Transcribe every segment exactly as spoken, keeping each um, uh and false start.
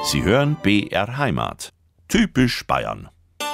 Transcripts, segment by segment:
Sie hören B R Heimat. Typisch Bayern.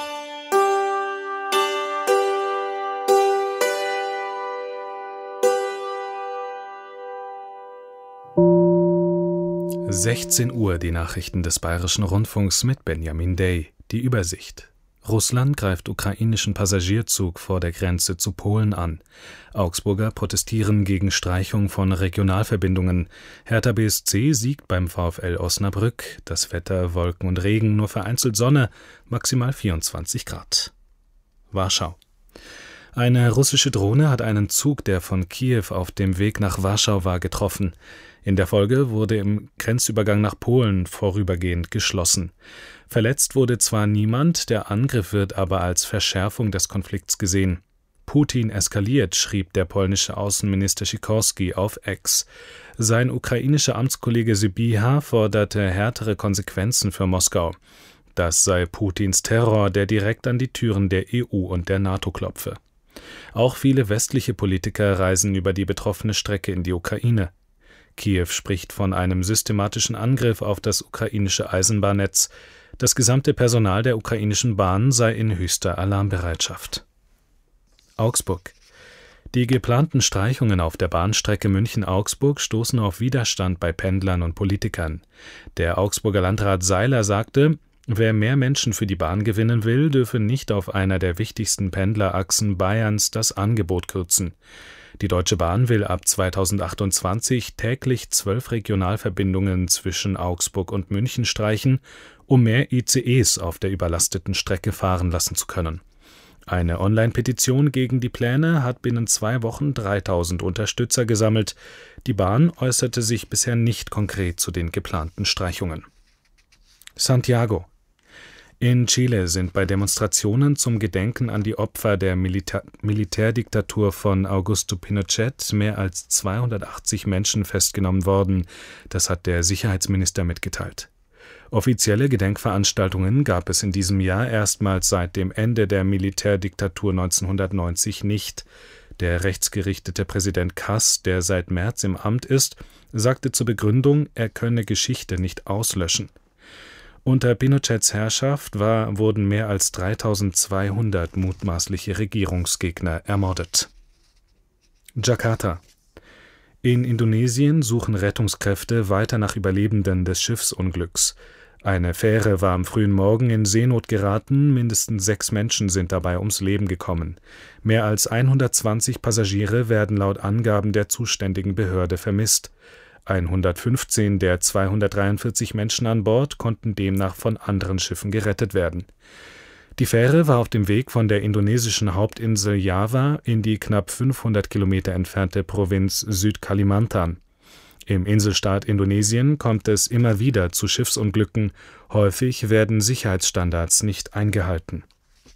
sechzehn Uhr, die Nachrichten des Bayerischen Rundfunks mit Benjamin Day. Die Übersicht. Russland greift ukrainischen Passagierzug vor der Grenze zu Polen an. Augsburger protestieren gegen Streichung von Regionalverbindungen. Hertha B S C siegt beim VfL Osnabrück. Das Wetter: Wolken und Regen, nur vereinzelt Sonne, maximal vierundzwanzig Grad. Warschau. Eine russische Drohne hat einen Zug, der von Kiew auf dem Weg nach Warschau war, getroffen. In der Folge wurde im Grenzübergang nach Polen vorübergehend geschlossen. Verletzt wurde zwar niemand, der Angriff wird aber als Verschärfung des Konflikts gesehen. Putin eskaliert, schrieb der polnische Außenminister Sikorski auf X. Sein ukrainischer Amtskollege Sybiha forderte härtere Konsequenzen für Moskau. Das sei Putins Terror, der direkt an die Türen der E U und der NATO klopfe. Auch viele westliche Politiker reisen über die betroffene Strecke in die Ukraine. Kiew spricht von einem systematischen Angriff auf das ukrainische Eisenbahnnetz. Das gesamte Personal der ukrainischen Bahn sei in höchster Alarmbereitschaft. Augsburg. Die geplanten Streichungen auf der Bahnstrecke München-Augsburg stoßen auf Widerstand bei Pendlern und Politikern. Der Augsburger Landrat Seiler sagte, wer mehr Menschen für die Bahn gewinnen will, dürfe nicht auf einer der wichtigsten Pendlerachsen Bayerns das Angebot kürzen. Die Deutsche Bahn will ab zweitausendachtundzwanzig täglich zwölf Regionalverbindungen zwischen Augsburg und München streichen, um mehr I C Es auf der überlasteten Strecke fahren lassen zu können. Eine Online-Petition gegen die Pläne hat binnen zwei Wochen dreitausend Unterstützer gesammelt. Die Bahn äußerte sich bisher nicht konkret zu den geplanten Streichungen. Santiago. In Chile sind bei Demonstrationen zum Gedenken an die Opfer der Milita- Militärdiktatur von Augusto Pinochet mehr als zweihundertachtzig Menschen festgenommen worden. Das hat der Sicherheitsminister mitgeteilt. Offizielle Gedenkveranstaltungen gab es in diesem Jahr erstmals seit dem Ende der Militärdiktatur neunzehnhundertneunzig nicht. Der rechtsgerichtete Präsident Kass, der seit März im Amt ist, sagte zur Begründung, er könne Geschichte nicht auslöschen. Unter Pinochets Herrschaft war, wurden mehr als dreitausendzweihundert mutmaßliche Regierungsgegner ermordet. Jakarta. In Indonesien suchen Rettungskräfte weiter nach Überlebenden des Schiffsunglücks. Eine Fähre war am frühen Morgen in Seenot geraten, mindestens sechs Menschen sind dabei ums Leben gekommen. Mehr als hundertzwanzig Passagiere werden laut Angaben der zuständigen Behörde vermisst. hundertfünfzehn der zweihundertdreiundvierzig Menschen an Bord konnten demnach von anderen Schiffen gerettet werden. Die Fähre war auf dem Weg von der indonesischen Hauptinsel Java in die knapp fünfhundert Kilometer entfernte Provinz Südkalimantan. Im Inselstaat Indonesien kommt es immer wieder zu Schiffsunglücken. Häufig werden Sicherheitsstandards nicht eingehalten.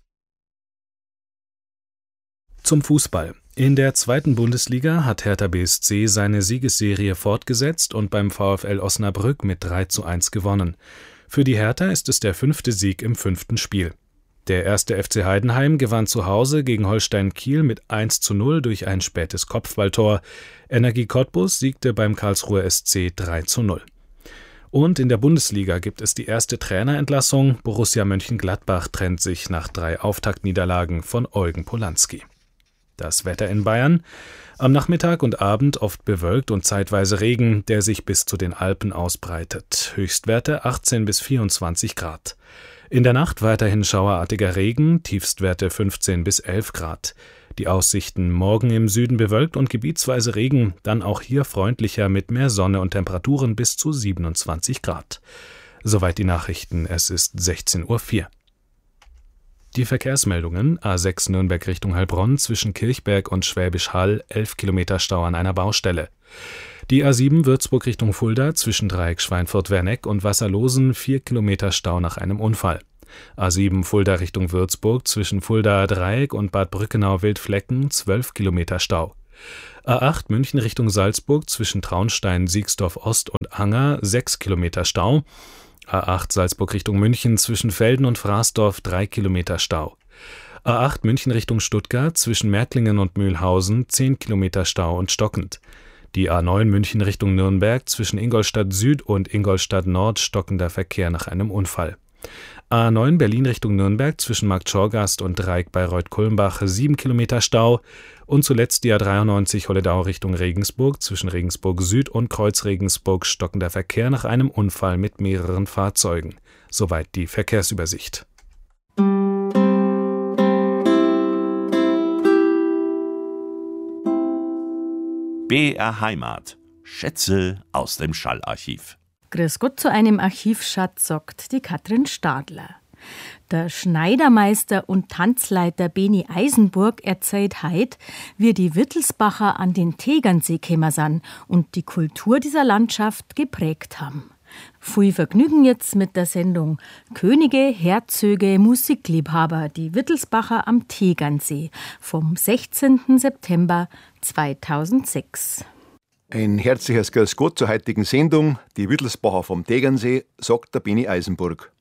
Zum Fußball. In der zweiten Bundesliga hat Hertha B S C seine Siegesserie fortgesetzt und beim VfL Osnabrück mit drei zu eins gewonnen. Für die Hertha ist es der fünfte Sieg im fünften Spiel. Der erste F C Heidenheim gewann zu Hause gegen Holstein Kiel mit eins zu null durch ein spätes Kopfballtor. Energie Cottbus siegte beim Karlsruher S C drei zu null. Und in der Bundesliga gibt es die erste Trainerentlassung. Borussia Mönchengladbach trennt sich nach drei Auftaktniederlagen von Eugen Polanski. Das Wetter in Bayern: am Nachmittag und Abend oft bewölkt und zeitweise Regen, der sich bis zu den Alpen ausbreitet. Höchstwerte achtzehn bis vierundzwanzig Grad. In der Nacht weiterhin schauerartiger Regen, Tiefstwerte fünfzehn bis elf Grad. Die Aussichten: morgen im Süden bewölkt und gebietsweise Regen, dann auch hier freundlicher mit mehr Sonne und Temperaturen bis zu siebenundzwanzig Grad. Soweit die Nachrichten, es ist sechzehn Uhr vier. Die Verkehrsmeldungen: A sechs Nürnberg Richtung Heilbronn zwischen Kirchberg und Schwäbisch Hall, elf Kilometer Stau an einer Baustelle. Die A sieben Würzburg Richtung Fulda zwischen Dreieck Schweinfurt-Werneck und Wasserlosen, vier Kilometer Stau nach einem Unfall. A sieben Fulda Richtung Würzburg zwischen Fulda Dreieck und Bad Brückenau-Wildflecken, zwölf Kilometer Stau. A acht München Richtung Salzburg zwischen Traunstein, Siegsdorf Ost und Anger, sechs Kilometer Stau. A acht Salzburg Richtung München zwischen Velden und Fraßdorf, drei Kilometer Stau. A acht München Richtung Stuttgart zwischen Märklingen und Mühlhausen, zehn Kilometer Stau und stockend. Die A neun München Richtung Nürnberg, zwischen Ingolstadt Süd und Ingolstadt Nord stockender Verkehr nach einem Unfall. A neun Berlin Richtung Nürnberg, zwischen Marktschorgast und Dreieck Bayreuth-Kulmbach, sieben Kilometer Stau. Und zuletzt die A dreiundneunzig Holledau Richtung Regensburg, zwischen Regensburg Süd und Kreuz Regensburg stockender Verkehr nach einem Unfall mit mehreren Fahrzeugen. Soweit die Verkehrsübersicht. B R Heimat. Schätze aus dem Schallarchiv. Grüß Gott zu einem Archivschatz, sagt die Katrin Stadler. Der Schneidermeister und Tanzleiter Beni Eisenburg erzählt heut, wie die Wittelsbacher an den Tegernsee gekommen sind und die Kultur dieser Landschaft geprägt haben. Viel Vergnügen jetzt mit der Sendung Könige, Herzöge, Musikliebhaber, die Wittelsbacher am Tegernsee vom sechzehnten September zweitausendsechs. Ein herzliches Grüß Gott zur heutigen Sendung, die Wittelsbacher vom Tegernsee, sagt der Beni Eisenburg.